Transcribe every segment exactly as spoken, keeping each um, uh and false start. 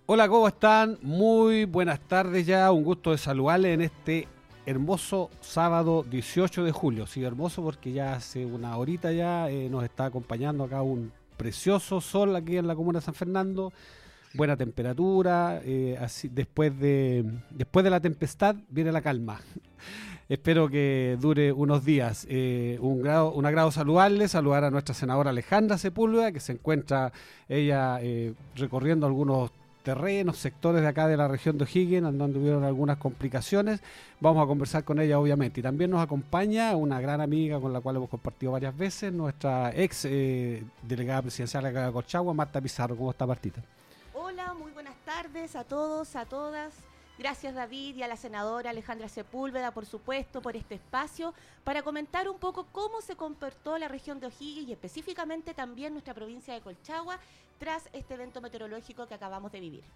Hola, ¿cómo están? Muy buenas tardes ya, un gusto de saludarles en este hermoso sábado dieciocho de julio. Sí, hermoso porque ya hace una horita ya eh, nos está acompañando acá un precioso sol aquí en la comuna de San Fernando, buena temperatura, eh, así, después, de, después de la tempestad viene la calma. Espero que dure unos días. Eh, un, grado, un agrado saludarle, saludar a nuestra senadora Alejandra Sepúlveda, que se encuentra ella eh, recorriendo algunos terrenos, sectores de acá de la región de O'Higgins, en donde hubieron algunas complicaciones. Vamos a conversar con ella, obviamente. Y también nos acompaña una gran amiga con la cual hemos compartido varias veces, nuestra ex eh, delegada presidencial acá de Colchagua, Marta Pizarro. ¿Cómo está, Martita? Hola, muy buenas tardes a todos, a todas. Gracias, David, y a la senadora Alejandra Sepúlveda, por supuesto, por este espacio, para comentar un poco cómo se comportó la región de O'Higgins y específicamente también nuestra provincia de Colchagua tras este evento meteorológico que acabamos de vivir.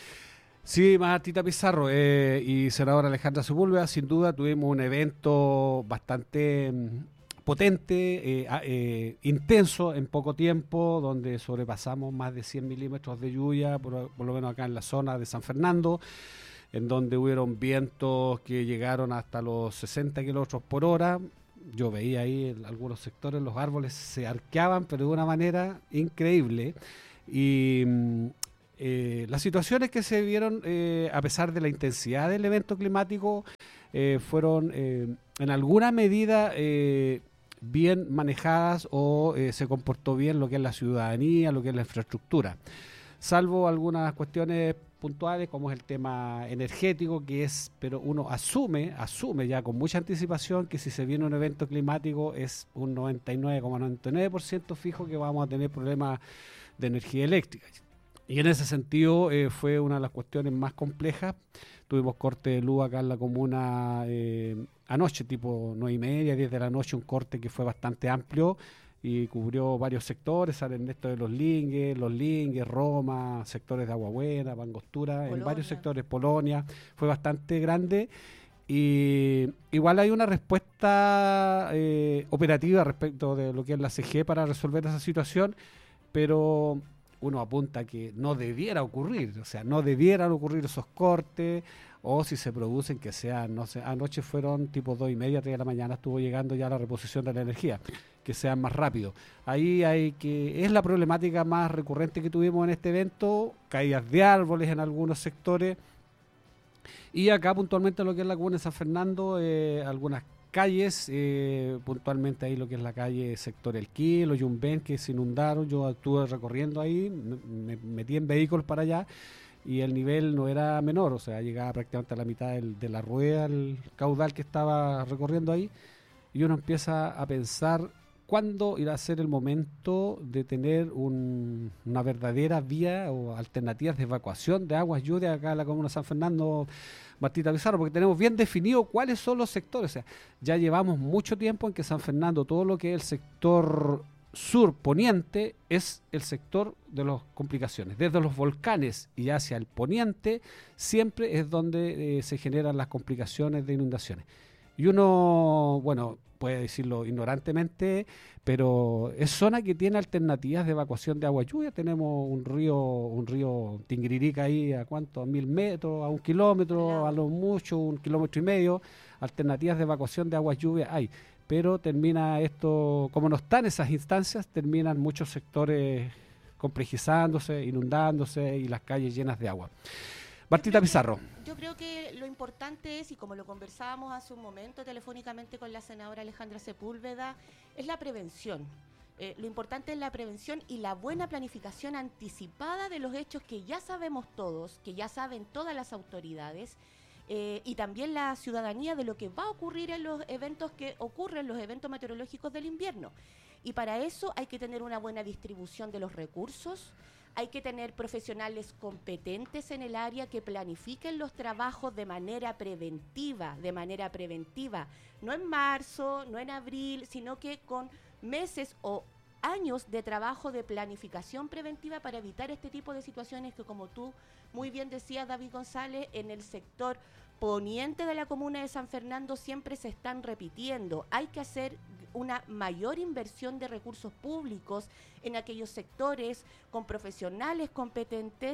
Sí, Martita Pizarro eh, y senadora Alejandra Sepúlveda, sin duda tuvimos un evento bastante mm, potente, eh, eh, intenso en poco tiempo, donde sobrepasamos más de cien milímetros de lluvia, por, por lo menos acá en la zona de San Fernando, en donde hubieron vientos que llegaron hasta los sesenta kilómetros por hora. Yo veía ahí en algunos sectores los árboles se arqueaban, pero de una manera increíble. Y mm, eh, las situaciones que se vieron, eh, a pesar de la intensidad del evento climático, eh, fueron eh, en alguna medida eh, bien manejadas o eh, se comportó bien lo que es la ciudadanía, lo que es la infraestructura. Salvo algunas cuestiones puntuales como es el tema energético, que es, pero uno asume, asume ya con mucha anticipación que si se viene un evento climático es un noventa y nueve coma noventa y nueve por ciento fijo que vamos a tener problemas de energía eléctrica. Y en ese sentido eh, fue una de las cuestiones más complejas. Tuvimos corte de luz acá en la comuna eh, anoche, tipo nueve y media, diez de la noche, un corte que fue bastante amplio y cubrió varios sectores, San Ernesto de los Lingues, Los Lingues, Roma, sectores de Agua Buena, Angostura, en varios sectores, Polonia, fue bastante grande. Y igual hay una respuesta eh, operativa respecto de lo que es la C G para resolver esa situación, pero uno apunta que no debiera ocurrir, o sea, no debieran ocurrir esos cortes, o si se producen que sean, no sé, anoche fueron tipo dos y media, tres de la mañana, estuvo llegando ya la reposición de la energía, que sean más rápido. Ahí hay que, es la problemática más recurrente que tuvimos en este evento, caídas de árboles en algunos sectores, y acá puntualmente lo que es la comuna de San Fernando, eh, algunas calles, eh, puntualmente ahí lo que es la calle sector El Quilo, Yumbén, que se inundaron. Yo estuve recorriendo ahí, me, me metí en vehículos para allá y el nivel no era menor, o sea, llegaba prácticamente a la mitad del, de la rueda, el caudal que estaba recorriendo ahí, y uno empieza a pensar cuándo irá a ser el momento de tener un, una verdadera vía o alternativas de evacuación de aguas lluvias acá en la comuna de San Fernando, Martita Pizarro, porque tenemos bien definido cuáles son los sectores. O sea, ya llevamos mucho tiempo en que San Fernando, todo lo que es el sector sur poniente, es el sector de las complicaciones. Desde los volcanes y hacia el poniente, siempre es donde eh, se generan las complicaciones de inundaciones. Y uno, bueno, puede decirlo ignorantemente, pero es zona que tiene alternativas de evacuación de agua lluvia. Tenemos un río, un río Tinguiririca ahí a cuánto, a mil metros, a un kilómetro, a lo mucho, un kilómetro y medio. Alternativas de evacuación de agua lluvia hay. Pero termina esto, como no están esas instancias, terminan muchos sectores complejizándose, inundándose y las calles llenas de agua. Martita Pizarro. Yo creo que lo importante es, y como lo conversábamos hace un momento telefónicamente con la senadora Alejandra Sepúlveda, es la prevención. Eh, lo importante es la prevención y la buena planificación anticipada de los hechos que ya sabemos todos, que ya saben todas las autoridades, eh, y también la ciudadanía de lo que va a ocurrir en los eventos que ocurren, los eventos meteorológicos del invierno. Y para eso hay que tener una buena distribución de los recursos. Hay que tener profesionales competentes en el área que planifiquen los trabajos de manera preventiva, de manera preventiva, no en marzo, no en abril, sino que con meses o años de trabajo de planificación preventiva para evitar este tipo de situaciones que, como tú muy bien decías, David González, en el sector poniente de la comuna de San Fernando siempre se están repitiendo. Hay que hacer una mayor inversión de recursos públicos en aquellos sectores con profesionales competentes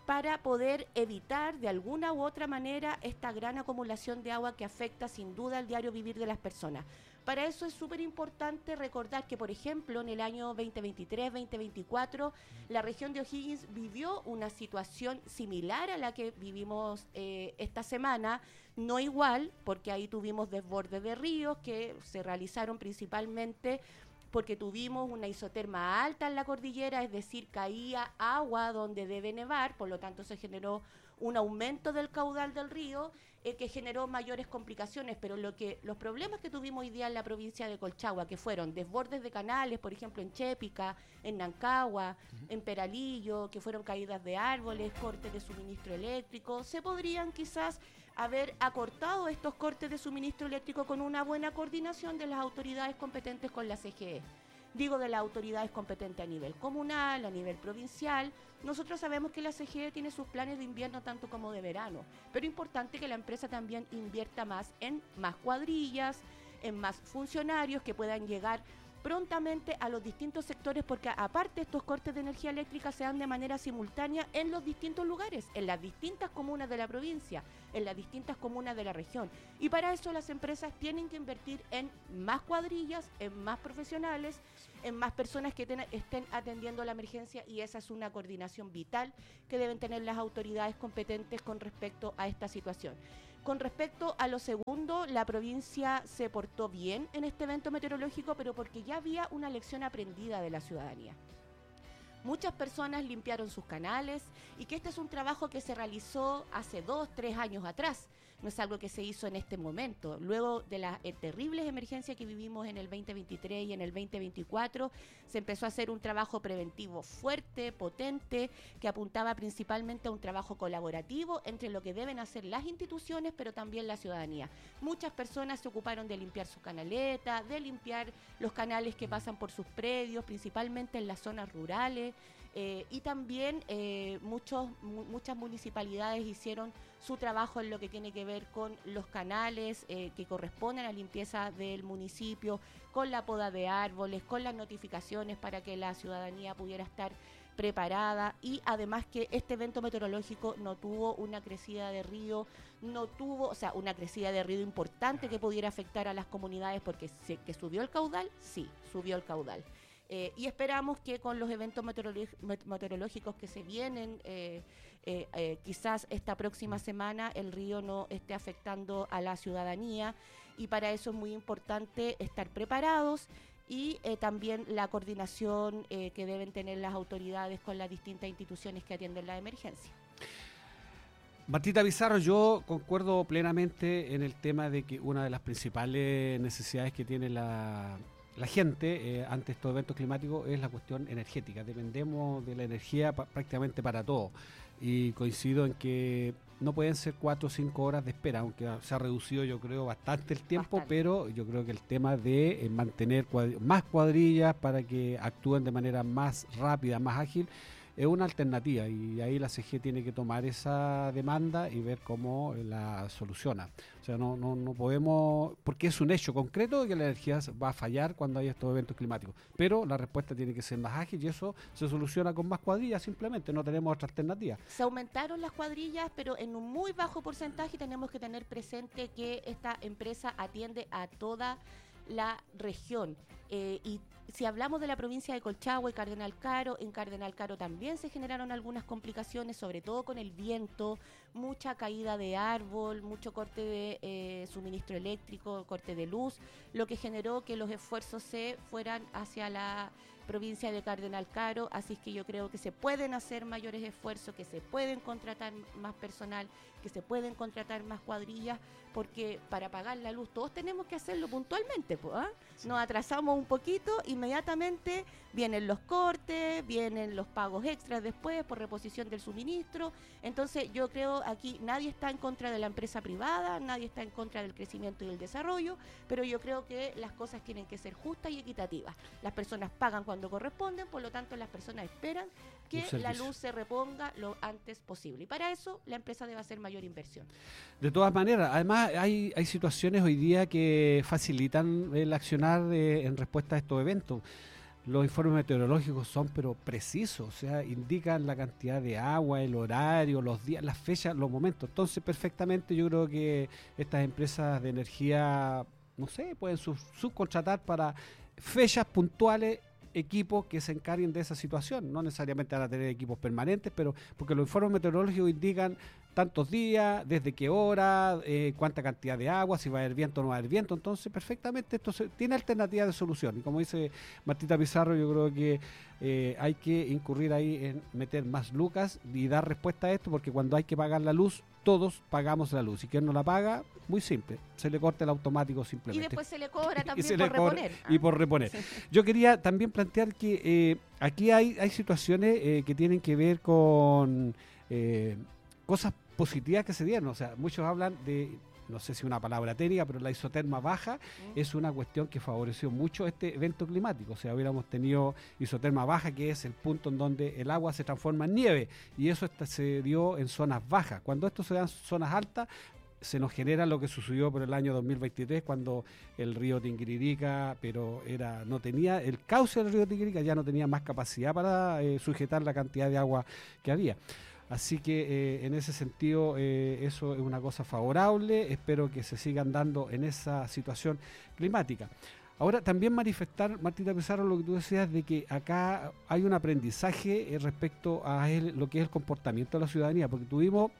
para poder evitar de alguna u otra manera esta gran acumulación de agua que afecta sin duda el diario vivir de las personas. Para eso es súper importante recordar que, por ejemplo, en el año veinte veintitrés veinte veinticuatro, la región de O'Higgins vivió una situación similar a la que vivimos eh, esta semana, no igual, porque ahí tuvimos desbordes de ríos que se realizaron principalmente porque tuvimos una isoterma alta en la cordillera, es decir, caía agua donde debe nevar, por lo tanto se generó un aumento del caudal del río eh, que generó mayores complicaciones, pero lo que los problemas que tuvimos hoy día en la provincia de Colchagua, que fueron desbordes de canales, por ejemplo en Chépica, en Nancagua, uh-huh. en Peralillo, que fueron caídas de árboles, cortes de suministro eléctrico, se podrían quizás haber acortado estos cortes de suministro eléctrico con una buena coordinación de las autoridades competentes con la C G E. Digo de las autoridades competentes a nivel comunal, a nivel provincial. Nosotros sabemos que la C G E tiene sus planes de invierno tanto como de verano, pero es importante que la empresa también invierta más en más cuadrillas, en más funcionarios que puedan llegar prontamente a los distintos sectores, porque aparte estos cortes de energía eléctrica se dan de manera simultánea en los distintos lugares, en las distintas comunas de la provincia, en las distintas comunas de la región. Y para eso las empresas tienen que invertir en más cuadrillas, en más profesionales, en más personas que ten, estén atendiendo la emergencia, y esa es una coordinación vital que deben tener las autoridades competentes con respecto a esta situación. Con respecto a lo segundo, la provincia se portó bien en este evento meteorológico, pero porque ya había una lección aprendida de la ciudadanía. Muchas personas limpiaron sus canales y que este es un trabajo que se realizó hace dos, tres años atrás. No es algo que se hizo en este momento. Luego de las eh, terribles emergencias que vivimos en el veinte veintitrés y en el veinte veinticuatro, se empezó a hacer un trabajo preventivo fuerte, potente, que apuntaba principalmente a un trabajo colaborativo entre lo que deben hacer las instituciones, pero también la ciudadanía. Muchas personas se ocuparon de limpiar su canaleta, de limpiar los canales que pasan por sus predios, principalmente en las zonas rurales. Eh, y también eh, muchos, mu- muchas municipalidades hicieron su trabajo en lo que tiene que ver con los canales eh, que corresponden a la limpieza del municipio, con la poda de árboles, con las notificaciones para que la ciudadanía pudiera estar preparada, y además que este evento meteorológico no tuvo una crecida de río, no tuvo, o sea, una crecida de río importante que pudiera afectar a las comunidades, porque se, que subió el caudal, sí, subió el caudal. Eh, y esperamos que con los eventos meteorológicos, meteorológicos que se vienen, eh, eh, eh, quizás esta próxima semana el río no esté afectando a la ciudadanía, y para eso es muy importante estar preparados, y eh, también la coordinación eh, que deben tener las autoridades con las distintas instituciones que atienden la emergencia. Martita Pizarro, yo concuerdo plenamente en el tema de que una de las principales necesidades que tiene la... La gente, eh, ante estos eventos climáticos, es la cuestión energética. Dependemos de la energía pa- prácticamente para todo. Y coincido en que no pueden ser cuatro o cinco horas de espera, aunque se ha reducido, yo creo, bastante el tiempo, bastante. Pero yo creo que el tema de eh, mantener cuadri- más cuadrillas para que actúen de manera más rápida, más ágil, es una alternativa, y ahí la C G tiene que tomar esa demanda y ver cómo la soluciona. O sea, no, no, no podemos, porque es un hecho concreto que la energía va a fallar cuando haya estos eventos climáticos, pero la respuesta tiene que ser más ágil, y eso se soluciona con más cuadrillas, simplemente no tenemos otra alternativa. Se aumentaron las cuadrillas, pero en un muy bajo porcentaje. Tenemos que tener presente que esta empresa atiende a toda la región. Eh, y si hablamos de la provincia de Colchagua y Cardenal Caro, en Cardenal Caro también se generaron algunas complicaciones, sobre todo con el viento, mucha caída de árbol, mucho corte de eh, suministro eléctrico, corte de luz, lo que generó que los esfuerzos se fueran hacia la provincia de Cardenal Caro. Así es que yo creo que se pueden hacer mayores esfuerzos, que se pueden contratar más personal, que se pueden contratar más cuadrillas, porque para pagar la luz todos tenemos que hacerlo puntualmente, pues, ¿eh? Sí. Nos atrasamos un poquito, inmediatamente vienen los cortes, vienen los pagos extras después por reposición del suministro. Entonces yo creo aquí nadie está en contra de la empresa privada, nadie está en contra del crecimiento y el desarrollo, pero yo creo que las cosas tienen que ser justas y equitativas. Las personas pagan cuando corresponden, por lo tanto las personas esperan que la luz se reponga lo antes posible, y para eso la empresa debe hacer mayor inversión. De todas maneras, además hay, hay situaciones hoy día que facilitan el accionar de, en respuesta a estos eventos. los informes meteorológicos son pero precisos, o sea, indican la cantidad de agua, el horario, los días, las fechas, los momentos. Entonces, perfectamente yo creo que estas empresas de energía, no sé, pueden sub- subcontratar para fechas puntuales equipos que se encarguen de esa situación. No necesariamente van a tener equipos permanentes, pero porque los informes meteorológicos indican tantos días, desde qué hora, eh, cuánta cantidad de agua, si va a haber viento o no va a haber viento. Entonces, perfectamente esto se, tiene alternativas de solución. Y como dice Martita Pizarro, yo creo que eh, hay que incurrir ahí en meter más lucas y dar respuesta a esto, porque cuando hay que pagar la luz, todos pagamos la luz. Y quien no la paga, muy simple, se le corta el automático simplemente. Y después se le cobra también y por cobra, reponer. Y por reponer. Sí. Yo quería también plantear que eh, aquí hay, hay situaciones eh, que tienen que ver con eh, cosas positivas que se dieron. O sea, muchos hablan de, no sé si una palabra técnica, pero la isoterma baja mm. es una cuestión que favoreció mucho este evento climático. O sea, hubiéramos tenido isoterma baja, que es el punto en donde el agua se transforma en nieve, y eso está, se dio en zonas bajas. Cuando esto se da en zonas altas, se nos genera lo que sucedió por el año dos mil veintitrés, cuando el río Tinguiririca, pero era no tenía, el cauce del río Tinguiririca ya no tenía más capacidad para eh, sujetar la cantidad de agua que había. Así que eh, en ese sentido eh, eso es una cosa favorable. Espero que se sigan dando en esa situación climática. Ahora también manifestar, Martita Pizarro, lo que tú decías de que acá hay un aprendizaje eh, respecto a el, lo que es el comportamiento de la ciudadanía, porque tuvimos,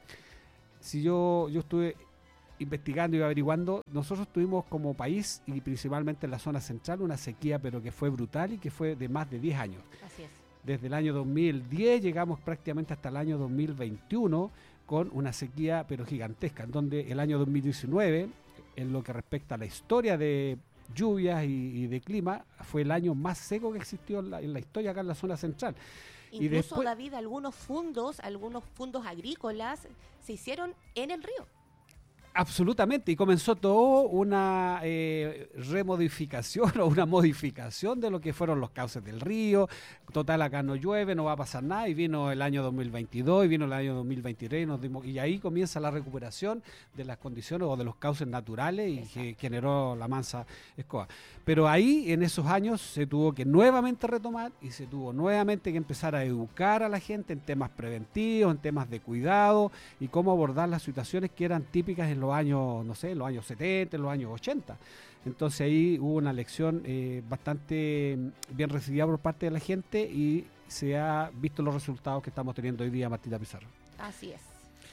si yo, yo estuve investigando y averiguando, nosotros tuvimos como país y principalmente en la zona central una sequía pero que fue brutal y que fue de más de diez años. Así es. Desde el año dos mil diez llegamos prácticamente hasta el año dos mil veintiuno con una sequía pero gigantesca, en donde el año dos mil diecinueve, en lo que respecta a la historia de lluvias y, y de clima, fue el año más seco que existió en la, en la historia acá en la zona central. Incluso, y después, David, algunos fundos, algunos fundos agrícolas se hicieron en el río. Absolutamente, y comenzó todo una eh, remodificación o una modificación de lo que fueron los cauces del río. Total, acá no llueve, no va a pasar nada, y vino el año dos mil veintidós y vino el año dos mil veintitrés y, nos dimos, y ahí comienza la recuperación de las condiciones o de los cauces naturales y Exacto. que generó la mansa escoba. Pero ahí, en esos años, se tuvo que nuevamente retomar y se tuvo nuevamente que empezar a educar a la gente en temas preventivos, en temas de cuidado y cómo abordar las situaciones que eran típicas en los años, no sé, los años setenta, en los años ochenta. Entonces ahí hubo una lección eh, bastante bien recibida por parte de la gente y se ha visto los resultados que estamos teniendo hoy día, Martita Pizarro. Así es.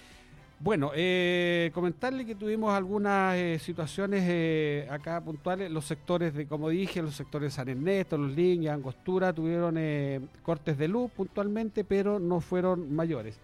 Bueno, eh, comentarle que tuvimos algunas eh, situaciones eh, acá puntuales, los sectores de, como dije, los sectores de San Ernesto, Los Lins, Angostura, tuvieron eh, cortes de luz puntualmente, pero no fueron mayores.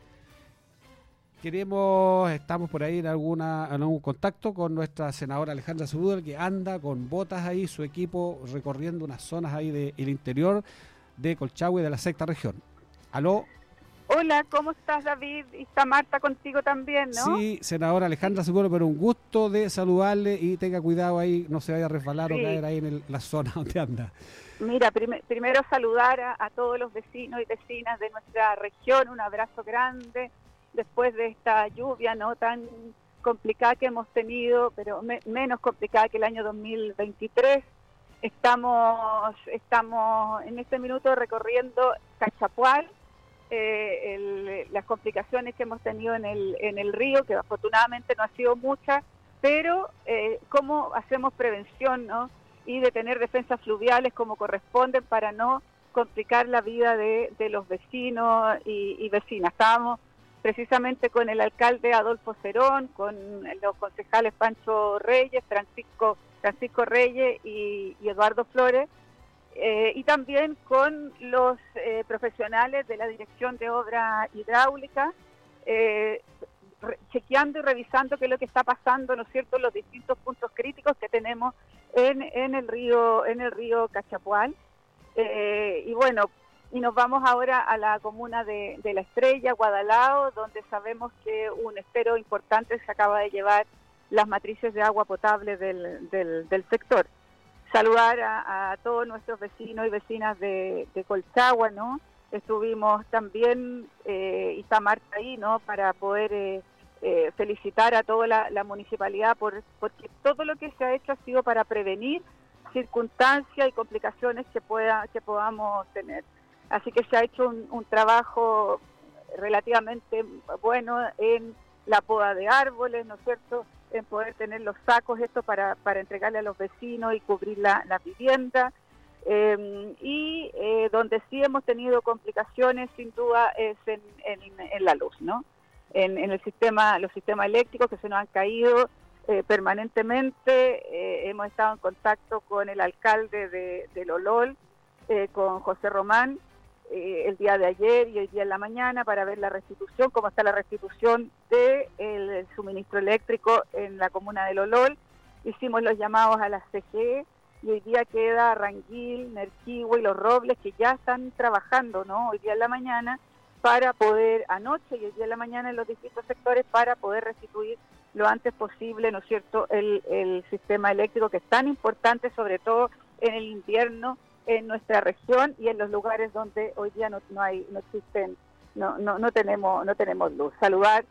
Queremos, estamos por ahí en alguna en algún contacto con nuestra senadora Alejandra Sepúlveda, que anda con botas ahí, su equipo recorriendo unas zonas ahí del de, interior de Colchagua y de la sexta región. ¿Aló? Hola, ¿cómo estás, David? Y está Marta contigo también, ¿no? Sí, senadora Alejandra Sepúlveda, pero un gusto de saludarle y tenga cuidado ahí, no se vaya a resbalar sí. o caer ahí en el, la zona donde anda. Mira, prim primero saludar a, a todos los vecinos y vecinas de nuestra región, un abrazo grande. Después de esta lluvia no tan complicada que hemos tenido, pero me, menos complicada que el año dos mil veintitrés, estamos, estamos en este minuto recorriendo Cachapual, eh, el, las complicaciones que hemos tenido en el, en el río, que afortunadamente no ha sido mucha, pero eh, cómo hacemos prevención, ¿no? Y de tener defensas fluviales como corresponden para no complicar la vida de, de los vecinos y, y vecinas. Estábamos precisamente con el alcalde Adolfo Cerón, con los concejales Pancho Reyes, Francisco, Francisco Reyes y, y Eduardo Flores, eh, y también con los eh, profesionales de la Dirección de Obra Hidráulica, eh, re, chequeando y revisando qué es lo que está pasando, ¿no es cierto?, los distintos puntos críticos que tenemos en, en el río, en el río Cachapual. Eh, y bueno, y nos vamos ahora a la comuna de, de La Estrella, Guadalao, donde sabemos que un estero importante se acaba de llevar las matrices de agua potable del, del, del sector. Saludar a, a todos nuestros vecinos y vecinas de, de Colchagua, ¿no? Estuvimos también, eh, y está Marta ahí, ¿no?, para poder eh, eh, felicitar a toda la, la municipalidad por porque todo lo que se ha hecho ha sido para prevenir circunstancias y complicaciones que pueda que podamos tener. Así que se ha hecho un, un trabajo relativamente bueno en la poda de árboles, ¿no es cierto?, en poder tener los sacos estos para, para entregarle a los vecinos y cubrir la, la vivienda. Eh, y eh, donde sí hemos tenido complicaciones, sin duda, es en, en, en la luz, ¿no? En, en el sistema, los sistemas eléctricos que se nos han caído eh, permanentemente. Eh, hemos estado en contacto con el alcalde de, de Lolol, eh, con José Román, eh, el día de ayer y hoy día en la mañana para ver la restitución, cómo está la restitución del suministro eléctrico en la comuna de Lolol. Hicimos los llamados a la C G E y hoy día queda Ranguil, Nerquihue y Los Robles, que ya están trabajando, ¿no?, hoy día en la mañana, para poder, anoche y hoy día en la mañana en los distintos sectores, para poder restituir lo antes posible, ¿no es cierto?, el, el sistema eléctrico, que es tan importante, sobre todo en el invierno, en nuestra región y en los lugares donde hoy día no, no hay, no existen, no, no, no tenemos, no tenemos luz. Saludar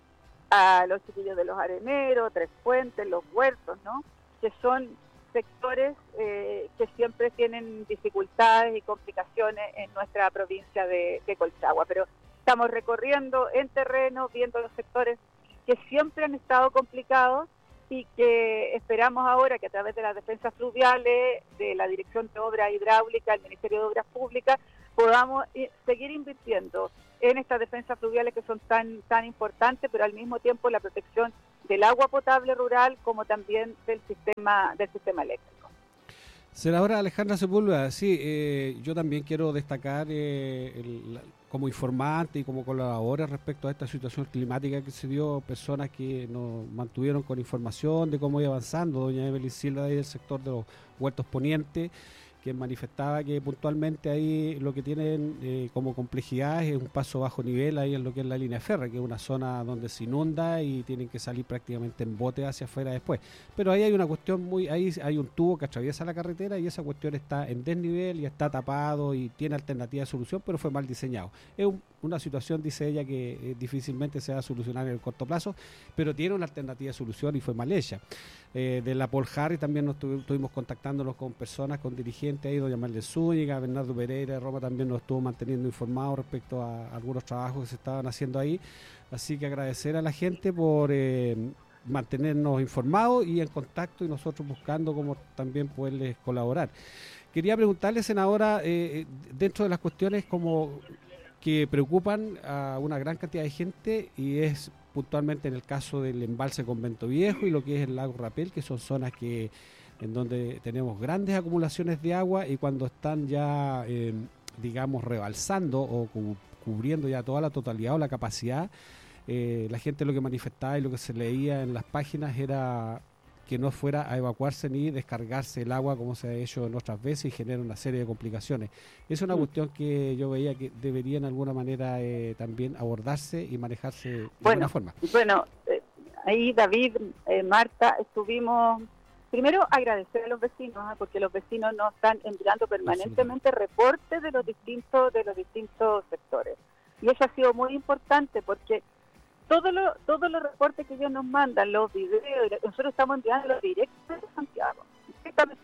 a los chiquillos de Los Areneros, Tres Puentes, Los Huertos, ¿no?, que son sectores eh, que siempre tienen dificultades y complicaciones en nuestra provincia de, de Colchagua. Pero estamos recorriendo en terreno, viendo los sectores que siempre han estado complicados y que esperamos ahora que a través de las defensas fluviales, de la Dirección de Obras Hidráulicas, del Ministerio de Obras Públicas, podamos seguir invirtiendo en estas defensas fluviales que son tan, tan importantes, pero al mismo tiempo la protección del agua potable rural como también del sistema del sistema eléctrico. Senadora Alejandra Sepúlveda, sí, eh, yo también quiero destacar eh, el, la, como informante y como colaboradora respecto a esta situación climática que se dio, personas que nos mantuvieron con información de cómo iba avanzando, doña Evelyn Silva del sector de los Huertos Poniente, que manifestaba que puntualmente ahí lo que tienen eh, como complejidad es un paso bajo nivel ahí en lo que es la línea férrea, que es una zona donde se inunda y tienen que salir prácticamente en bote hacia afuera después. Pero ahí hay una cuestión muy, ahí hay un tubo que atraviesa la carretera y esa cuestión está en desnivel y está tapado y tiene alternativa de solución, pero fue mal diseñado. Es un, una situación, dice ella, que eh, difícilmente se va a solucionar en el corto plazo, pero tiene una alternativa de solución y fue mal hecha. Eh, de la Paul Harry también nos tuv- estuvimos contactándonos con personas, con dirigentes ahí, doña Marlene Zúñiga, Bernardo Pereira de Roma también nos estuvo manteniendo informados respecto a, a algunos trabajos que se estaban haciendo ahí, así que agradecer a la gente por eh, mantenernos informados y en contacto y nosotros buscando cómo también poderles colaborar. Quería preguntarle, senadora, eh, dentro de las cuestiones como que preocupan a una gran cantidad de gente y es puntualmente en el caso del embalse Convento Viejo y lo que es el lago Rapel, que son zonas que en donde tenemos grandes acumulaciones de agua y cuando están ya, eh, digamos, rebalsando o cu- cubriendo ya toda la totalidad o la capacidad, eh, la gente lo que manifestaba y lo que se leía en las páginas era que no fuera a evacuarse ni descargarse el agua como se ha hecho en otras veces y genera una serie de complicaciones. Es una mm. cuestión que yo veía que debería en alguna manera eh, también abordarse y manejarse de bueno, alguna forma. Bueno, eh, ahí David, eh, Marta, estuvimos, primero agradecer a los vecinos, ¿eh? porque los vecinos nos están enviando permanentemente reportes de los distintos, de los distintos sectores. Y eso ha sido muy importante porque Todos los, todos los reportes que ellos nos mandan, los videos, nosotros estamos enviando los directos de Santiago. Directamente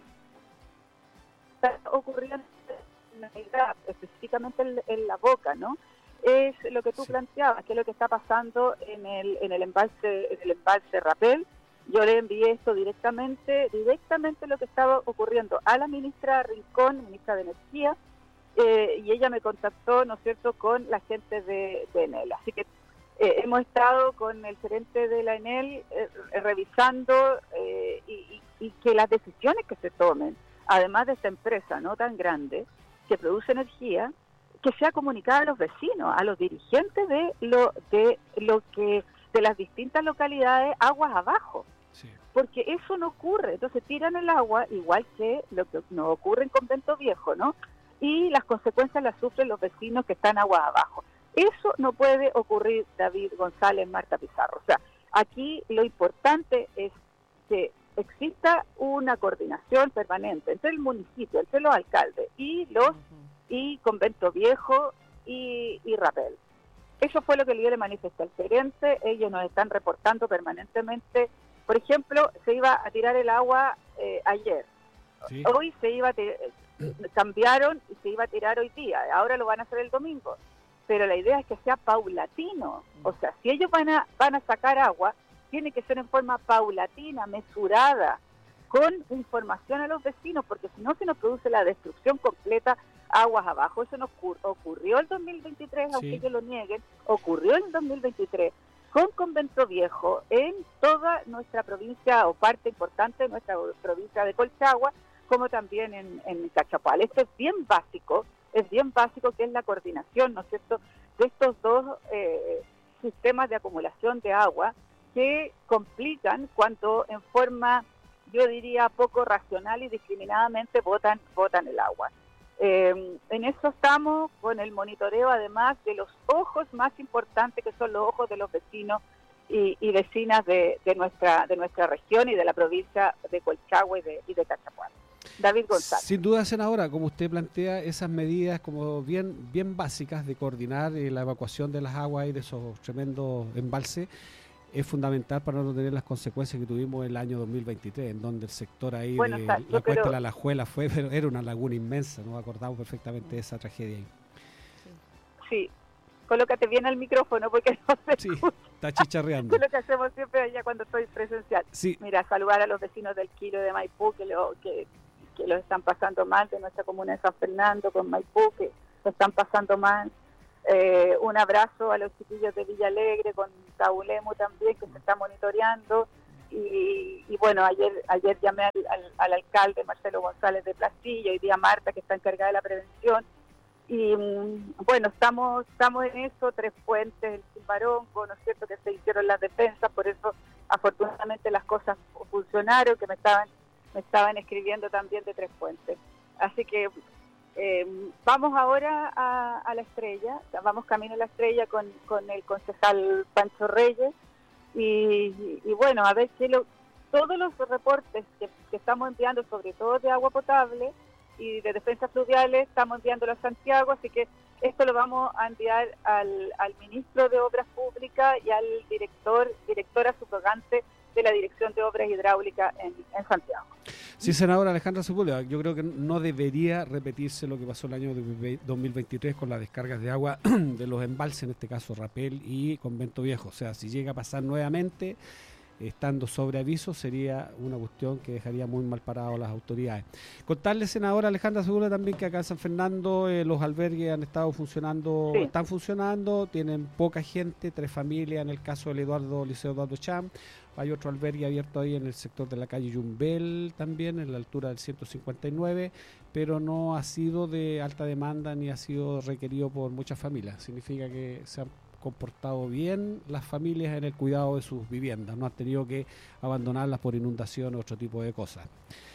está ocurriendo específicamente en, en la boca, ¿no? Es lo que tú sí. planteabas, que es lo que está pasando en el en el embalse en el embalse Rapel. Yo le envié esto directamente, directamente lo que estaba ocurriendo a la ministra Rincón, ministra de Energía, eh, y ella me contactó, ¿no es cierto?, con la gente de, de Enel. Así que Eh, hemos estado con el gerente de la Enel eh, revisando eh, y, y, y que las decisiones que se tomen, además de esta empresa no tan grande que produce energía, que sea comunicada a los vecinos, a los dirigentes de lo de lo que de las distintas localidades aguas abajo, sí. porque eso no ocurre. Entonces tiran el agua igual que lo que nos ocurre en Convento Viejo, ¿no? Y las consecuencias las sufren los vecinos que están aguas abajo. Eso no puede ocurrir, David González, Marta Pizarro. O sea, aquí lo importante es que exista una coordinación permanente entre el municipio, entre los alcaldes y los uh-huh. y Convento Viejo y, y Rapel. Eso fue lo que yo le manifesté al gerente. Ellos nos están reportando permanentemente. Por ejemplo, se iba a tirar el agua eh, ayer. Sí. Hoy se iba a te- cambiaron y se iba a tirar hoy día, ahora lo van a hacer el domingo, pero la idea es que sea paulatino, o sea, si ellos van a, van a sacar agua, tiene que ser en forma paulatina, mesurada, con información a los vecinos, porque si no se nos produce la destrucción completa aguas abajo. Eso nos ocur- ocurrió el dos mil veintitrés, aunque Sí. ellos lo nieguen, ocurrió en el dos mil veintitrés con Convento Viejo en toda nuestra provincia, o parte importante de nuestra provincia de Colchagua, como también en, en Cachapoal. Esto es bien básico, es bien básico, que es la coordinación, ¿no es cierto?, de estos dos eh, sistemas de acumulación de agua que complican cuando en forma, yo diría, poco racional y discriminadamente botan, botan el agua. Eh, en eso estamos, con el monitoreo además de los ojos más importantes, que son los ojos de los vecinos y, y vecinas de, de nuestra de nuestra región y de la provincia de Colchagua y de, y de Cachapoal. David González. Sin duda, senadora, como usted plantea, esas medidas como bien bien básicas de coordinar eh, la evacuación de las aguas y de esos tremendos embalses es fundamental para no tener las consecuencias que tuvimos en el año dos mil veintitrés, en donde el sector ahí Bueno, de o sea, la yo cuesta creo- de la Alajuela fue, pero era una laguna inmensa, nos acordamos perfectamente de esa tragedia ahí. Sí, colócate bien al micrófono porque no se Sí, escucha. está chicharreando. Es lo que hacemos siempre allá cuando estoy presencial. Sí, Mira, saludar a los vecinos del Quilo de Maipú que lo que, que lo están pasando mal, de nuestra comuna de San Fernando con Maipú, que lo están pasando mal. Eh, un abrazo a los chiquillos de Villa Alegre con Taulemu también, que se está monitoreando. Y, y bueno, ayer ayer llamé al, al, al alcalde Marcelo González de Plastillo, hoy día Marta, que está encargada de la prevención. Y mm, bueno, estamos estamos en eso, Tres Puentes, el Chimbarongo, ¿no es cierto?, que se hicieron las defensas, por eso afortunadamente las cosas funcionaron, que me estaban me estaban escribiendo también de Tres Puentes. Así que eh, vamos ahora a, a La Estrella, vamos camino a La Estrella con, con el concejal Pancho Reyes, y, y bueno, a ver si lo, todos los reportes que, que estamos enviando, sobre todo de agua potable y de defensas fluviales, estamos enviándolo a Santiago, así que esto lo vamos a enviar al, al ministro de Obras Públicas y al director, directora subrogante de la Dirección de Obras Hidráulicas en, en Santiago. sí, senadora Alejandra Sepúlveda, yo creo que no debería repetirse lo que pasó el año dos mil veintitrés con las descargas de agua de los embalses, en este caso Rapel y Convento Viejo. O sea, si llega a pasar nuevamente, estando sobre aviso, sería una cuestión que dejaría muy mal parado a las autoridades. Contarle, senadora Alejandra Sepúlveda, también que acá en San Fernando eh, los albergues han estado funcionando, Sí. están funcionando, tienen poca gente, tres familias, en el caso del Eduardo Liceo Eduardo Cham. Hay otro albergue abierto ahí en el sector de la calle Yumbel también, en la altura del ciento cincuenta y nueve, pero no ha sido de alta demanda ni ha sido requerido por muchas familias. Significa que se han comportado bien las familias en el cuidado de sus viviendas, no han tenido que abandonarlas por inundación o otro tipo de cosas.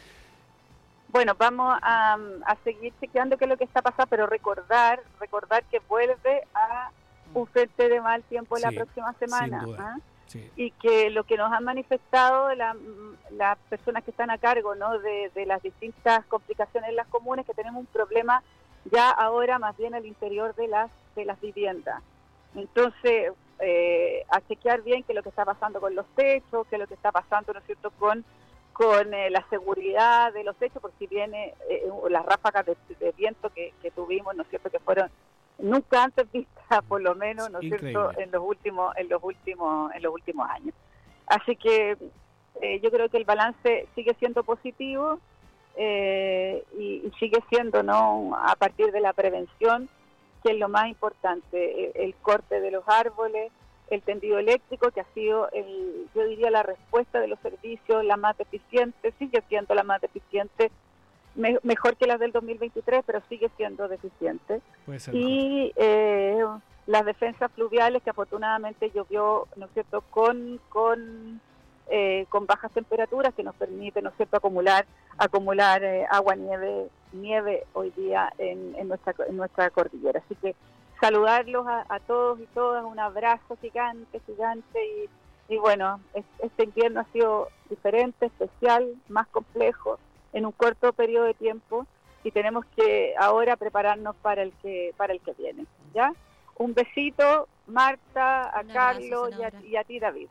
Bueno, vamos a, a seguir chequeando qué es lo que está pasando, pero recordar recordar que vuelve a un frente de mal tiempo Sí, la próxima semana. sin duda. ¿ah? Sí. Y que lo que nos han manifestado la- las personas que están a cargo, ¿no?, de, de las distintas complicaciones en las comunas, que tenemos un problema ya ahora más bien al interior de las de las viviendas. Entonces, eh, a chequear bien qué es lo que está pasando con los techos, qué es lo que está pasando, ¿no es cierto?, con con eh, la seguridad de los techos, porque si viene eh, las ráfagas de, de viento que, que tuvimos, ¿no es cierto?, que fueron nunca antes vistas, por lo menos, ¿no es cierto?, Increíble. en los últimos en los últimos en los últimos años. Así que eh, yo creo que el balance sigue siendo positivo eh, y, y sigue siendo, ¿no?, a partir de la prevención, que es lo más importante, el, el corte de los árboles, el tendido eléctrico, que ha sido, el, yo diría, la respuesta de los servicios la más deficiente, sigue siendo la más deficiente, me, mejor que las del dos mil veintitrés, pero sigue siendo deficiente. Puede ser mejor. Y eh, las defensas fluviales, que afortunadamente llovió, ¿no es cierto?, con con eh, con bajas temperaturas, que nos permite, ¿no es cierto?, acumular acumular eh, agua, nieve nieve hoy día en, en nuestra en nuestra cordillera. Así que saludarlos a, a todos y todas, un abrazo gigante, gigante, y, y bueno, es, este invierno ha sido diferente, especial, más complejo, en un corto periodo de tiempo, y tenemos que ahora prepararnos para el que para el que viene, ¿ya? Un besito, Marta, a Un abrazo, Carlos y a, senadora. y a ti, David.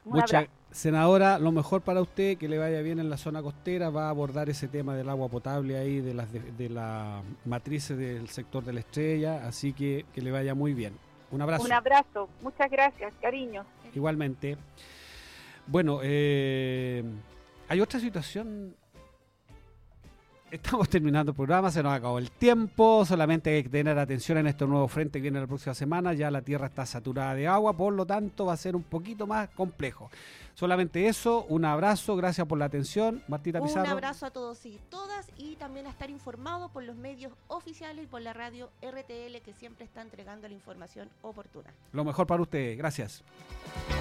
Un Mucha, abrazo. senadora, lo mejor para usted, que le vaya bien en la zona costera, va a abordar ese tema del agua potable ahí, de las de, de la matrices del sector de la Estrella, así que que le vaya muy bien. Un abrazo. Un abrazo, muchas gracias, cariño. Igualmente. Bueno, eh, hay otra situación. Estamos terminando el programa, se nos acabó el tiempo, solamente hay que tener atención en este nuevo frente que viene la próxima semana, ya la tierra está saturada de agua, por lo tanto va a ser un poquito más complejo. Solamente eso, un abrazo, gracias por la atención, Martita Pizarro. Un abrazo a todos y todas y también a estar informados por los medios oficiales y por la radio R T L que siempre está entregando la información oportuna. Lo mejor para ustedes, gracias.